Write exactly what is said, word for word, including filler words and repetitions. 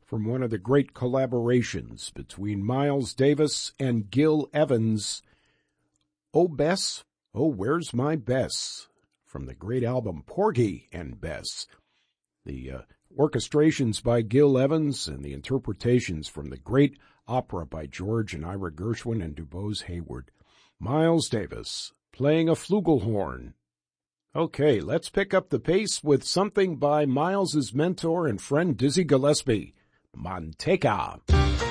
from one of the great collaborations between Miles Davis and Gil Evans. Oh, Bess, oh, where's my Bess? From the great album Porgy and Bess. The uh, orchestrations by Gil Evans and the interpretations from the great opera by George and Ira Gershwin and DuBose Hayward. Miles Davis playing a flugelhorn. Okay, let's pick up the pace with something by Miles's mentor and friend Dizzy Gillespie, Manteca.